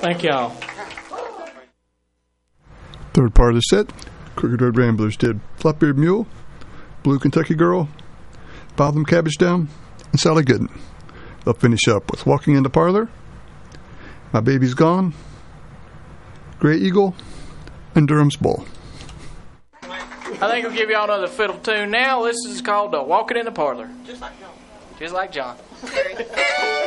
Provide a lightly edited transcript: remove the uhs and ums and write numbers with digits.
Thank y'all. Third part of the set, Crooked Road Ramblers did Flatbeard Mule, Blue Kentucky Girl, File Them Cabbage Down, and Sally Gooden. They'll finish up with Walking in the Parlor, My Baby's Gone, Grey Eagle, and Durham's Bull. I think we'll give y'all another fiddle tune now. This is called Walking in the Parlor. Just like John.